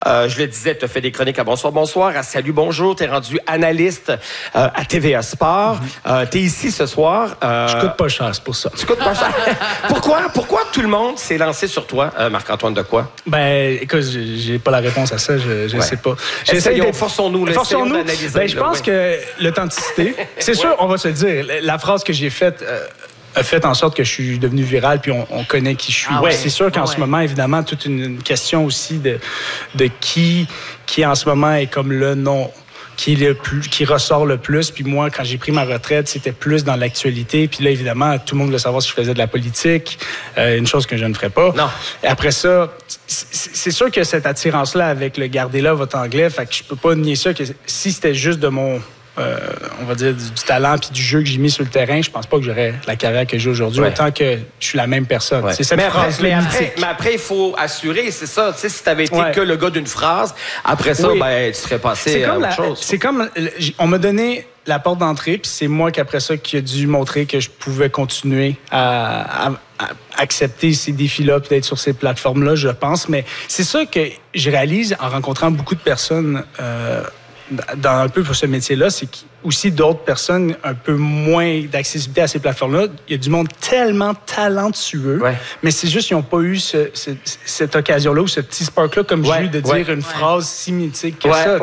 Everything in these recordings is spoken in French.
Je le disais, tu as fait des chroniques à Bonsoir, Bonsoir, à Salut, Bonjour. Tu es rendu analyste à TVA Sport. Tu es ici ce soir. Je coûte pas cher, c'est pour ça. Tu coûtes pas cher. Pourquoi tout le monde s'est lancé sur toi, Marc-Antoine Dequoy? Ben, écoute, j'ai pas la réponse à ça, je sais pas. Forçons-nous. Ben, je pense que l'authenticité, c'est sûr, on va se le dire, la phrase que j'ai faite a fait en sorte que je suis devenu viral, puis on connaît qui je suis. C'est sûr qu'en ce moment, évidemment, toute une question aussi de qui en ce moment est comme le nom qui ressort le plus. Puis moi, quand j'ai pris ma retraite, c'était plus dans l'actualité. Puis là, évidemment, tout le monde voulait savoir si je faisais de la politique, une chose que je ne ferais pas. Non. Et après ça, c'est sûr que cette attirance-là avec le « gardez-là votre anglais », fait que je peux pas nier ça, que si c'était juste de mon... on va dire du talent puis du jeu que j'ai mis sur le terrain, je pense pas que j'aurais la carrière que j'ai aujourd'hui, autant que je suis la même personne. Ouais. C'est cette phrase-là mythique. Mais après, il faut assurer, c'est ça. Tu sais, si t'avais été que le gars d'une phrase, après ça, ben, tu serais passé à autre chose. C'est comme, on m'a donné la porte d'entrée, puis c'est moi qu'après ça qui a dû montrer que je pouvais continuer à accepter ces défis-là, puis d'être sur ces plateformes-là, je pense. Mais c'est ça que je réalise en rencontrant beaucoup de personnes dans un peu pour ce métier-là, c'est aussi d'autres personnes un peu moins d'accessibilité à ces plateformes-là. Il y a du monde tellement talentueux, mais c'est juste qu'ils n'ont pas eu cette occasion-là ou ce petit spark-là, comme j'ai eu, de dire une phrase si mythique que ça.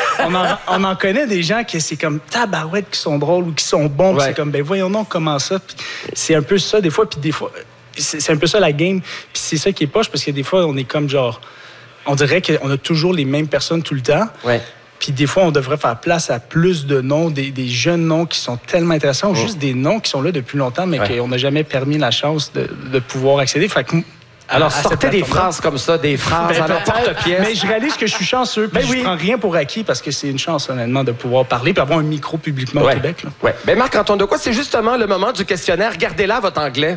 On en connaît des gens qui c'est comme tabarouette, qui sont drôles ou qui sont bons, puis c'est comme, ben voyons donc comment ça. Puis c'est un peu ça des fois, puis des fois, c'est un peu ça la game. Puis c'est ça qui est poche, parce que des fois, on est comme genre... On dirait qu'on a toujours les mêmes personnes tout le temps. Puis des fois, on devrait faire place à plus de noms, des jeunes noms qui sont tellement intéressants, ou juste des noms qui sont là depuis longtemps, mais qu'on n'a jamais permis la chance de pouvoir accéder. Fait que, alors, sortez des phrases comme ça, des phrases à la porte-pièce. Mais je réalise que je suis chanceux, puis je prends rien pour acquis, parce que c'est une chance, honnêtement, de pouvoir parler, puis avoir un micro publiquement au Québec. Ben Marc-Antoine Dequoy, c'est justement le moment du questionnaire. Gardez-là votre anglais.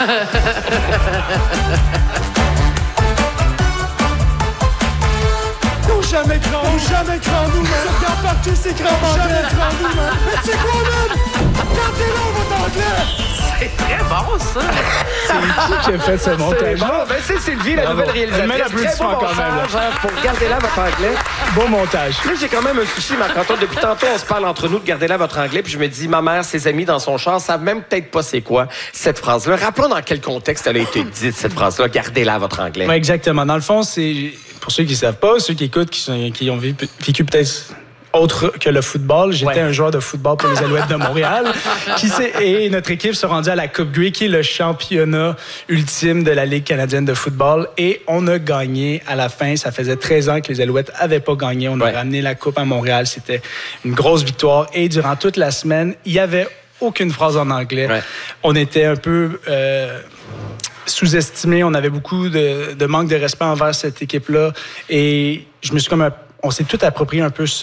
Jamais cran nous, man. Regarde partout, c'est cran jamais cran nous, man. Mais c'est quoi, man? Gardez-là votre anglais! C'est très bon, ça! C'est qui a fait ce montage-là? Ben c'est Sylvie, la nouvelle réalisatrice. Très bon montage, pour Gardez-là votre anglais. Bon montage. Là, j'ai quand même un souci, Marc-Antoine. Depuis tantôt, on se parle entre nous de Gardez-là votre anglais, puis je me dis, ma mère, ses amis dans son char savent même peut-être pas c'est quoi cette phrase-là. Rappelons dans quel contexte elle a été dite, cette phrase-là, Gardez-là votre anglais. Oui, exactement. Dans le fond, c'est... Pour ceux qui ne savent pas, ceux qui écoutent, qui ont vécu peut-être autre que le football. J'étais un joueur de football pour les Alouettes de Montréal. Et notre équipe s'est rendue à la Coupe Grey, qui est le championnat ultime de la Ligue canadienne de football. Et on a gagné à la fin. Ça faisait 13 ans que les Alouettes n'avaient pas gagné. On a ramené la Coupe à Montréal. C'était une grosse victoire. Et durant toute la semaine, il n'y avait aucune phrase en anglais. On était un peu... sous-estimé, on avait beaucoup de manque de respect envers cette équipe-là, et je me suis on s'est tout approprié un peu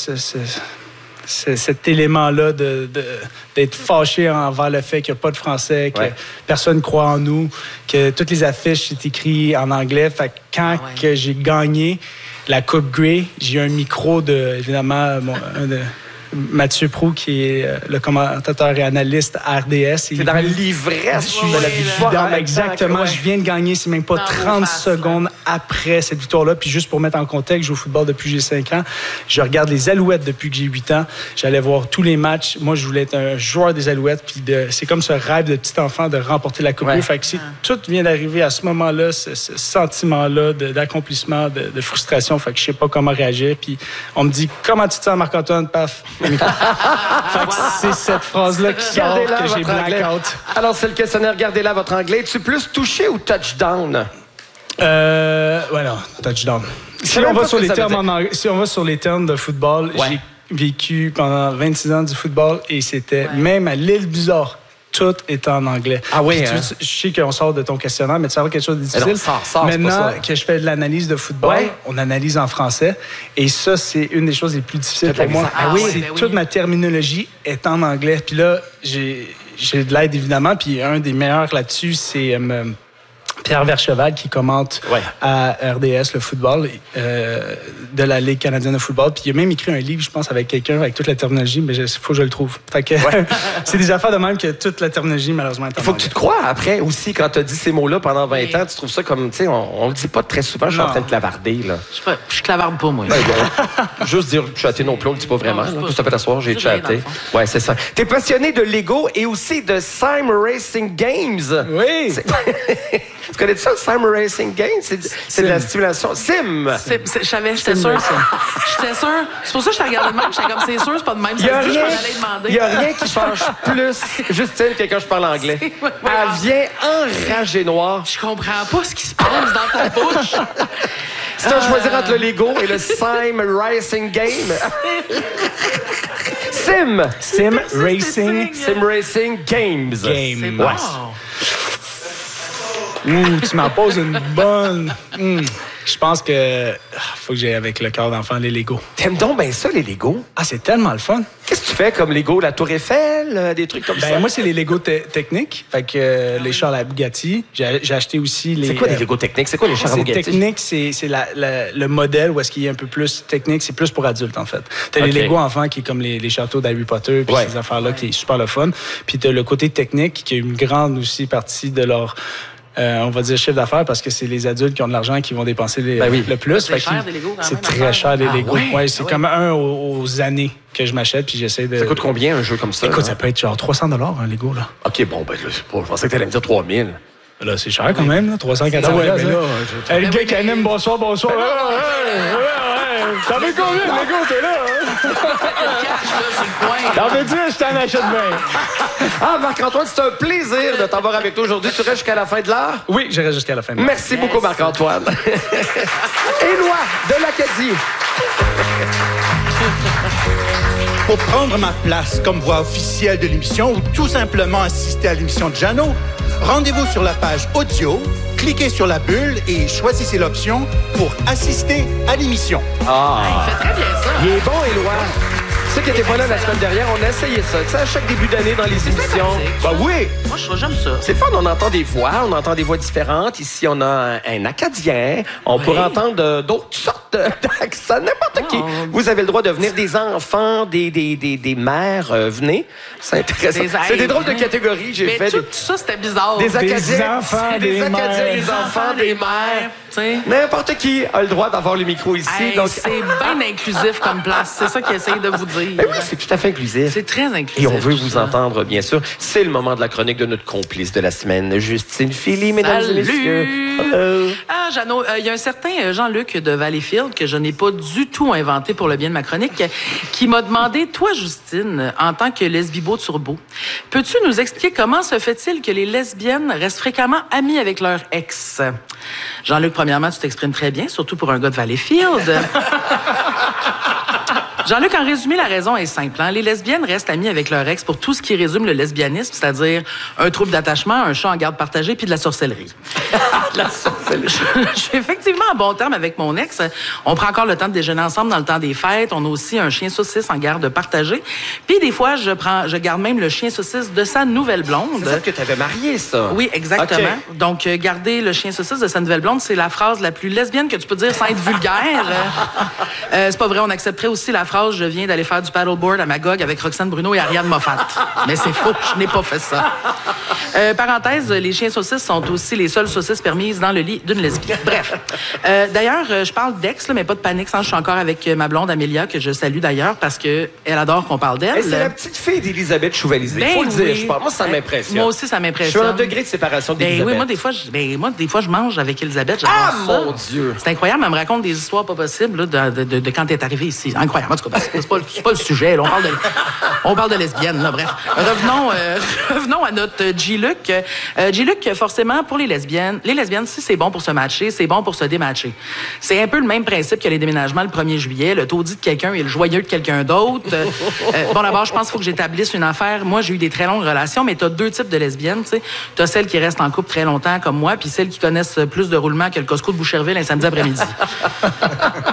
cet élément-là d'être fâché envers le fait qu'il n'y a pas de français, que personne ne croit en nous, que toutes les affiches sont écrites en anglais. Fait que quand que j'ai gagné la Coupe Grey, j'ai eu un micro évidemment, Mathieu Proux, qui est le commentateur et analyste à RDS. C'est dans l'ivresse de la victoire. Exactement. Je viens de gagner. C'est même pas 30 secondes après cette victoire-là. Puis juste pour mettre en contexte, je joue au football depuis que j'ai 5 ans. Je regarde les Alouettes depuis que j'ai 8 ans. J'allais voir tous les matchs. Moi, je voulais être un joueur des Alouettes. Puis c'est comme ce rêve de petit enfant de remporter la Coupe. Fait que tout vient d'arriver à ce moment-là, ce sentiment-là d'accomplissement, de frustration. Fait que je sais pas comment réagir. Puis on me dit, comment tu te sens, Marc-Antoine? Paf. C'est cette phrase-là qui sort que j'ai blackout. Alors, c'est le questionnaire Gardez-là votre anglais. Es-tu plus touché ou touchdown? Non, touchdown. Si on va sur les termes de football, j'ai vécu pendant 26 ans du football, et c'était même à l'île Bizarre. Tout est en anglais. Ah oui, je sais qu'on sort de ton questionnaire, mais tu vas avoir quelque chose de difficile. Maintenant que je fais de l'analyse de football, on analyse en français. Et ça, c'est une des choses les plus difficiles pour moi. Toute ma terminologie est en anglais. Puis là, j'ai de l'aide, évidemment. Puis un des meilleurs là-dessus, c'est Pierre Vercheval qui commente à RDS le football de la Ligue canadienne de football. Puis il a même écrit un livre, je pense, avec quelqu'un, avec toute la terminologie, mais il faut que je le trouve. Fait que c'est des affaires de même que toute la terminologie, malheureusement, est en Il faut que tu te crois après aussi, quand tu as dit ces mots-là pendant 20 ans, tu trouves ça comme, tu sais, on le dit pas très souvent, je suis en train de clavarder, là. Je clavarde pas, moi. Juste dire chatter non plus, on le dit pas vraiment. Tout ça peut t'asseoir, j'ai chatté. Ouais, c'est ça. T'es passionné de Lego et aussi de Sim Racing Games. Oui! Tu connais ça, le Sim Racing Games? C'est de la stimulation. Sim! J'étais sûre. J'étais sûre. C'est pour ça que je te regardais de même. J'étais comme, c'est sûr, c'est pas de même. Il n'y a rien qui change plus. Justine, quelqu'un, je parle anglais. Elle vient enragée noire. Je comprends pas ce qui se passe dans ta bouche. Si tu as choisi entre le Lego et le Sim Racing Game. Sim Racing Games. C'est bon. Tu m'en poses une bonne... Je pense que faut que j'aille avec le cœur d'enfant les Lego. T'aimes donc bien ça, les Lego? Ah, c'est tellement le fun. Qu'est-ce que tu fais comme Lego? La Tour Eiffel? Des trucs comme ça? Moi, c'est les Lego techniques. Fait que les chars à la Bugatti. J'ai acheté aussi les... C'est quoi des Lego techniques? C'est quoi les chars à Bugatti? Technique, c'est le modèle où est-ce qu'il est un peu plus technique. C'est plus pour adultes, en fait. T'as les Lego enfants qui est comme les châteaux d'Harry Potter puis ces affaires-là qui est super le fun. Puis t'as le côté technique qui est une grande aussi partie de leur... on va dire chiffre d'affaires parce que c'est les adultes qui ont de l'argent qui vont dépenser le plus. C'est cher des Lego quand même. C'est très cher les Lego. C'est comme un aux années que je m'achète puis j'essaie de... Ça coûte combien un jeu comme ça? Écoute, ça peut être genre 300 $, un Lego, là. OK, bon, ben, je pensais que t'allais me dire 3000. Là, c'est cher quand même, là, 380 $. Le gars qui anime, bonsoir. T'en veux combien, Lego, t'es là? T'en veux 10, je t'en achète 20. Marc-Antoine, c'est un plaisir de t'avoir avec toi aujourd'hui. Tu restes jusqu'à la fin de l'heure? Oui, je reste jusqu'à la fin de l'heure. Merci beaucoup, Marc-Antoine. Éloi de l'Acadie. Pour prendre ma place comme voix officielle de l'émission ou tout simplement assister à l'émission de Jeannot, rendez-vous sur la page audio, cliquez sur la bulle et choisissez l'option pour assister à l'émission. Il fait très bien ça. Il est bon, Éloi. Tu sais qui n'était pas là la semaine dernière, on a essayé ça. Tu sais, à chaque début d'année dans les émissions. Oui! Moi, j'aime ça. C'est fun, on entend des voix, différentes. Ici, on a un Acadien. On pourrait entendre d'autres sortes d'accents, n'importe qui. Vous avez le droit de venir, des enfants, des mères, venez. C'est intéressant. C'est des drôles de catégories, j'ai fait. Tout ça, c'était bizarre. Des Acadiens, des enfants, des Acadiens, des enfants, des mères. N'importe qui a le droit d'avoir le micro ici. Donc... C'est bien inclusif comme place. C'est ça qu'il essaye de vous dire. Ben oui, c'est tout à fait inclusif. C'est très inclusif. Et on veut vous entendre, bien sûr. C'est le moment de la chronique de notre complice de la semaine, Justine Philly, mesdames et messieurs. Jeannot, il y a un certain Jean-Luc de Valleyfield que je n'ai pas du tout inventé pour le bien de ma chronique, qui m'a demandé, toi, Justine, en tant que lesbibo turbo, peux-tu nous expliquer comment se fait-il que les lesbiennes restent fréquemment amies avec leur ex? Jean-Luc, premièrement, tu t'exprimes très bien, surtout pour un gars de Valleyfield. Jean-Luc, en résumé, la raison est simple. Les lesbiennes restent amies avec leur ex pour tout ce qui résume le lesbianisme, c'est-à-dire un trouble d'attachement, un chat en garde partagée puis de la sorcellerie. La sorcellerie. Je suis effectivement en bon terme avec mon ex. On prend encore le temps de déjeuner ensemble dans le temps des fêtes. On a aussi un chien saucisse en garde partagée. Puis des fois, je garde même le chien saucisse de sa nouvelle blonde. C'est ça que tu avais marié, ça? Oui, exactement. Okay. Donc, garder le chien saucisse de sa nouvelle blonde, c'est la phrase la plus lesbienne que tu peux dire sans être vulgaire. C'est pas vrai, on accepterait aussi la phrase « Je viens d'aller faire du paddleboard à Magog avec Roxane Bruno et Ariane Moffat ». Mais c'est faux, je n'ai pas fait ça. Parenthèse, les chiens saucisses sont aussi les seules saucisses permises dans le lit d'une lesbienne. Bref. D'ailleurs, je parle d'ex, mais pas de panique. Je suis encore avec ma blonde Amélia, que je salue d'ailleurs, parce qu'elle adore qu'on parle d'elle. C'est la petite fille d'Élisabeth Chouvalisé. Il faut le dire, je pense. Moi, ça m'impressionne. Moi aussi, ça m'impressionne. Je suis en degré de séparation d'Élisabeth. Oui, moi, des fois, je mange avec Élisabeth. Mon Dieu! C'est incroyable. Elle me raconte des histoires pas possibles là, de quand elle est arrivée ici. Incroyable. En tout cas, c'est pas le sujet. Là. On parle de lesbiennes. Là. Bref. Revenons à notre G-Luc. G-Luc, forcément, pour les lesbiennes, si c'est bon pour se matcher, c'est bon pour se dématcher. C'est un peu le même principe que les déménagements le 1er juillet. Le taudis de quelqu'un et le joyeux de quelqu'un d'autre. D'abord, je pense qu'il faut que j'établisse une affaire. Moi, j'ai eu des très longues relations, mais tu as deux types de lesbiennes. Tu as celles qui restent en couple très longtemps, comme moi, puis celles qui connaissent plus de roulements que le Costco de Boucherville un samedi après-midi.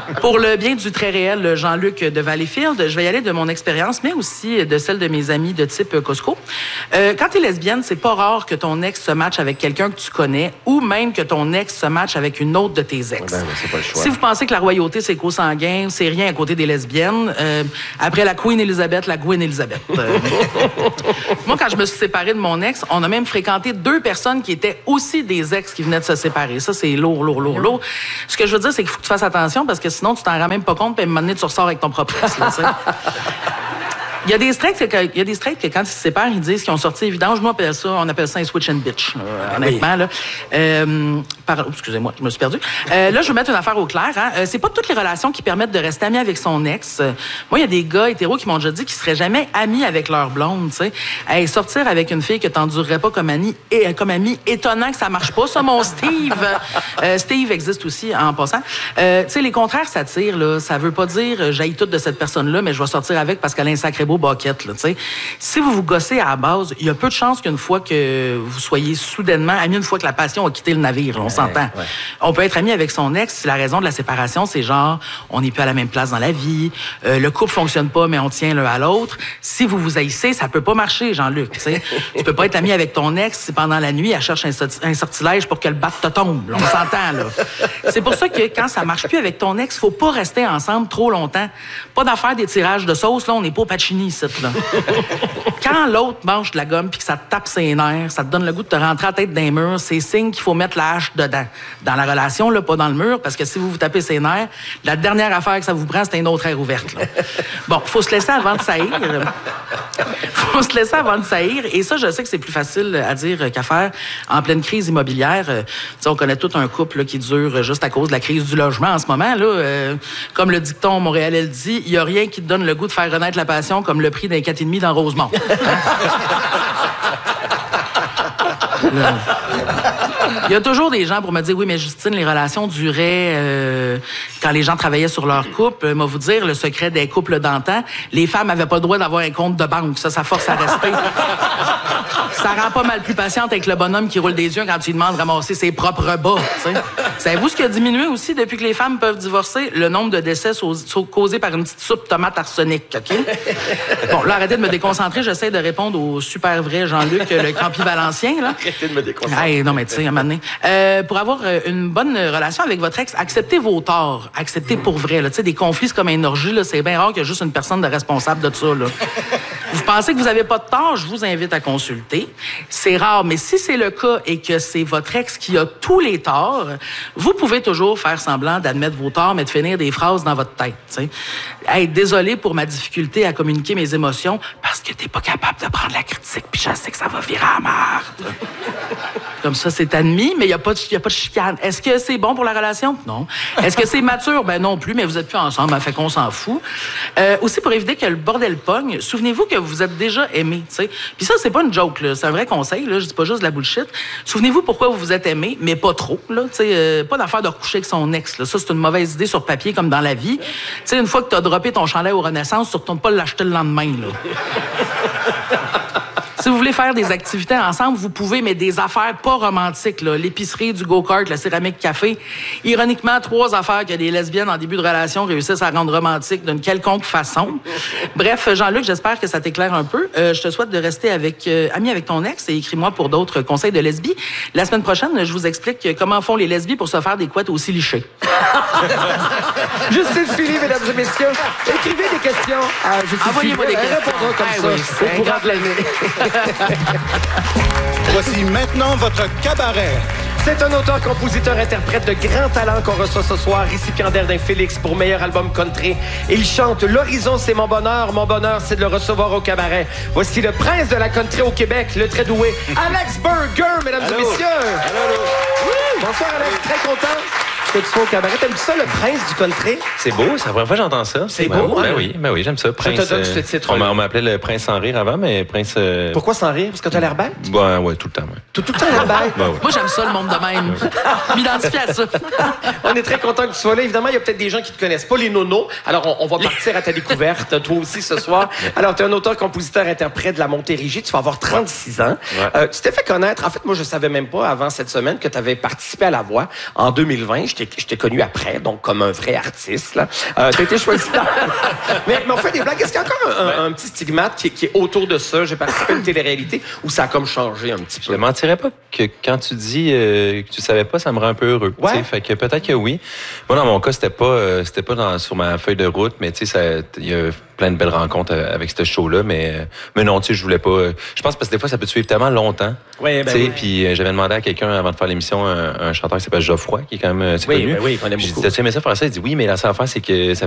Pour le bien du très réel Jean-Luc de Valleyfield, je vais y aller de mon expérience, mais aussi de celle de mes amis de type Costco. Quand tu es lesbienne, c'est pas rare que ton ex se matche avec quelqu'un que tu connais ou même que ton ex se matche avec une autre de tes ex. C'est pas le choix. Si vous pensez que la royauté, c'est consanguin, c'est rien à côté des lesbiennes. Après la Queen Elizabeth, la Gwen Elizabeth. Moi, quand je me suis séparée de mon ex, on a même fréquenté 2 personnes qui étaient aussi des ex qui venaient de se séparer. Ça, c'est lourd. Ce que je veux dire, c'est qu'il faut que tu fasses attention parce que sinon, tu t'en rends même pas compte, puis à un moment donné, tu ressors avec ton propre ex. Là, il y a des straights que quand ils se séparent, ils disent qu'ils ont sorti les vidanges. Nous, on appelle ça un switch and bitch, honnêtement. Là. Excusez-moi, je me suis perdu. Là, je veux mettre une affaire au clair. C'est pas toutes les relations qui permettent de rester ami avec son ex. Moi, il y a des gars hétéros qui m'ont déjà dit qu'ils seraient jamais amis avec leur blonde. T'sais. Sortir avec une fille que t'endurerais pas comme ami, étonnant que ça marche pas, ça, mon Steve. Steve existe aussi, en passant. Les contraires s'attirent. Là. Ça veut pas dire j'haïs tout de cette personne-là, mais je vais sortir avec parce qu'elle a un sacré beau boquette. Là, si vous vous gossez à la base, il y a peu de chances qu'une fois que vous soyez soudainement amis, une fois que la passion a quitté le navire, là, on s'entend. Ouais. On peut être ami avec son ex si la raison de la séparation, c'est genre, on n'est plus à la même place dans la vie, le couple fonctionne pas, mais on tient l'un à l'autre. Si vous vous haïssez, ça peut pas marcher, Jean-Luc. Tu peux pas être ami avec ton ex si pendant la nuit, elle cherche un sortilège pour que le bat te tombe. Là, on s'entend, là. C'est pour ça que quand ça marche plus avec ton ex, faut pas rester ensemble trop longtemps. Pas d'affaire des tirages de sauce, là, on n'est pas au Pacini ici, là. Quand l'autre mange de la gomme puis que ça te tape ses nerfs, ça te donne le goût de te rentrer la tête dans les murs, c'est signe qu'il faut mettre la hache dedans. Dans la relation, là, pas dans le mur, parce que si vous vous tapez ses nerfs, la dernière affaire que ça vous prend, c'est une autre aire ouverte, là. Bon, faut se laisser avant de saillir. Et ça, je sais que c'est plus facile à dire qu'à faire en pleine crise immobilière. On connaît tout un couple là, qui dure juste à cause de la crise du logement en ce moment. Là, comme le dicton montréalais le dit, il n'y a rien qui te donne le goût de faire renaître la passion comme le prix d'un 4,5 dans Rosemont. Il y a toujours des gens pour me dire, oui, mais Justine, les relations duraient quand les gens travaillaient sur leur couple. Moi, vous dire, le secret des couples d'antan, les femmes n'avaient pas le droit d'avoir un compte de banque. Ça force à rester. Ça rend pas mal plus patiente avec le bonhomme qui roule des yeux quand tu lui demandes de ramasser ses propres bas. Savez-vous ce qui a diminué aussi depuis que les femmes peuvent divorcer? Le nombre de décès causés par une petite soupe tomate arsenic. OK? Bon, là, arrêtez de me déconcentrer. J'essaie de répondre au super vrai Jean-Luc, le Campi Valencien. Là. Arrêtez de me déconcentrer. Hey, non, mais tu sais, à un moment donné, pour avoir une bonne relation avec votre ex, acceptez vos torts. Acceptez pour vrai. Là. Des conflits, c'est comme une orgie. Là. C'est bien rare qu'il y ait juste une personne de responsable de ça. Là. Vous pensez que vous n'avez pas de tort, je vous invite à consulter. C'est rare, mais si c'est le cas et que c'est votre ex qui a tous les torts, vous pouvez toujours faire semblant d'admettre vos torts, mais de finir des phrases dans votre tête. T'sais. Hey, désolé pour ma difficulté à communiquer mes émotions parce que t'es pas capable de prendre la critique, puis je sais que ça va virer à marde. Comme ça, c'est admis, mais il n'y a pas de chicane. Est-ce que c'est bon pour la relation? Non. Est-ce que c'est mature? Ben non plus, mais vous êtes plus ensemble, fait qu'on s'en fout. Aussi, pour éviter que le bordel pogne, souvenez-vous que vous êtes déjà aimés, tu sais. Puis ça, c'est pas une joke, là. C'est un vrai conseil, là. Je dis pas juste de la bullshit. Souvenez-vous pourquoi vous vous êtes aimés, mais pas trop, là. Tu sais, pas d'affaire de recoucher avec son ex, là. Ça, c'est une mauvaise idée sur papier, comme dans la vie. Tu sais, une fois que t'as droppé ton chandail aux Renaissance, tu retournes pas l'acheter le lendemain, là. Si vous voulez faire des activités ensemble, vous pouvez, mais des affaires pas romantiques, là. L'épicerie, du go-kart, la céramique café. Ironiquement, 3 affaires que des lesbiennes en début de relation réussissent à rendre romantiques d'une quelconque façon. Bref, Jean-Luc, j'espère que ça t'éclaire un peu. Je te souhaite de rester ami avec ton ex et écris-moi pour d'autres conseils de lesbie. La semaine prochaine, je vous explique comment font les lesbies pour se faire des couettes aussi lichées. Justine Philly, mesdames et messieurs. Écrivez des questions à Justine. Envoyez-moi des questions. Elle répondra comme ça au courant de l'année. Voici maintenant votre cabaret. C'est un auteur, compositeur, interprète de grand talent qu'on reçoit ce soir, récipiendaire d'un Félix pour meilleur album country. Il chante « L'horizon, c'est mon bonheur, c'est de le recevoir au cabaret ». Voici le prince de la country au Québec, le très doué Alex Burger, mesdames et messieurs. Allô. Oui. Bonsoir Alex, très content que tu sois au cabaret. T'aimes ça, le prince du country? C'est beau, c'est la première fois que j'entends ça. C'est beau, hein? Ben oui, j'aime ça. Prince, je te donne ce titre. On m'appelait le prince sans rire avant, mais prince... Pourquoi sans rire? Parce que t'as l'air bête? Ben ouais, tout le temps. Ouais. Tout le temps l'air bête? Ben, ouais. Moi, j'aime ça, le monde de même. M'identifier à ça. On est très content que tu sois là. Évidemment, il y a peut-être des gens qui te connaissent pas, les nonos. Alors, on va partir à ta découverte, toi aussi, ce soir. Alors, tu es un auteur, compositeur, interprète de la Montérégie. Tu vas avoir 36 ans. Tu t'es fait connaître. En fait, moi, je savais même pas avant cette semaine que tu avais participé à La Voix en 2020. Je je t'ai connu après, donc comme un vrai artiste. Tu as été choisi mais on fait des blagues. Est-ce qu'il y a encore un petit stigmate qui est autour de ça? J'ai participé à une télé-réalité où ça a comme changé un petit peu. Je ne mentirais pas que quand tu dis que tu savais pas, ça me rend un peu heureux. Ouais. Fait que peut-être que oui. Moi, dans mon cas, c'était pas sur ma feuille de route, mais tu sais, il y a plein de belles rencontres avec ce show-là, mais non, tu sais, je voulais pas. Je pense parce que des fois, ça peut te suivre tellement longtemps. Oui, ben oui. Puis j'avais demandé à quelqu'un avant de faire l'émission, un chanteur qui s'appelle Geoffroy, qui est quand même connu. Oui, on aime J'ai beaucoup. dit, tu aimais ça faire ça? Il dit oui, mais la seule affaire, c'est que ça